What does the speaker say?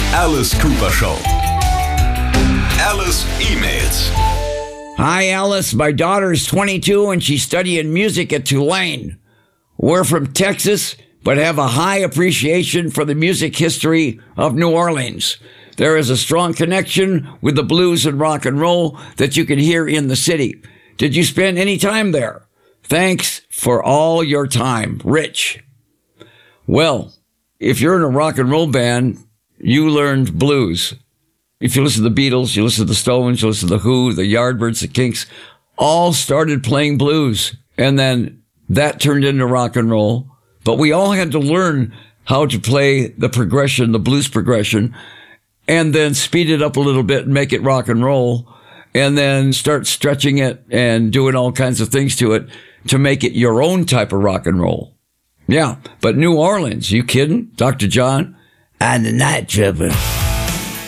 Alice Cooper Show. Alice emails. Hi, Alice. My daughter is 22 and she's studying music at Tulane. We're from Texas, but have a high appreciation for the music history of New Orleans. There is a strong connection with the blues and rock and roll that you can hear in the city. Did you spend any time there? Thanks for all your time, Rich. Well, if you're in a rock and roll band, you learned blues. If you listen to the Beatles, you listen to the Stones, you listen to the Who, the Yardbirds, the Kinks, all started playing blues. And then that turned into rock and roll. But we all had to learn how to play the progression, the blues progression, and then speed it up a little bit and make it rock and roll, and then start stretching it and doing all kinds of things to it to make it your own type of rock and roll. Yeah, but New Orleans, you kidding? Dr. John? And the Night Tripper.